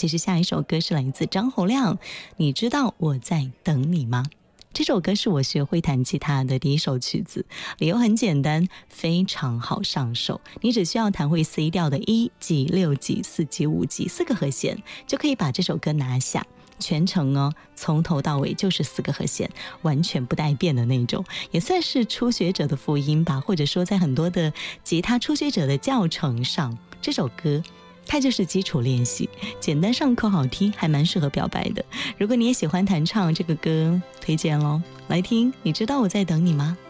其实下一首歌是来自张洪量，你知道我在等你吗？这首歌是我学会弹吉他的第一首曲子，理由很简单，非常好上手。你只需要弹会 C 调的1级、6级、4级、5级4个和弦，就可以把这首歌拿下。全程哦，从头到尾就是4个和弦，完全不带变的那种，也算是初学者的福音吧。或者说，在很多的吉他初学者的教程上，这首歌它就是基础练习，简单上口好听，还蛮适合表白的。如果你也喜欢弹唱这个歌，推荐咯，来听。你知道我在等你吗？